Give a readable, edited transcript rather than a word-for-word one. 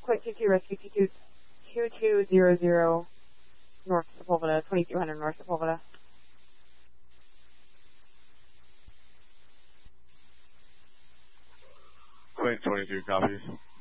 Quint 22 Rescue 2200 North Sepulveda, 2200 North Sepulveda. Quint 22 copies.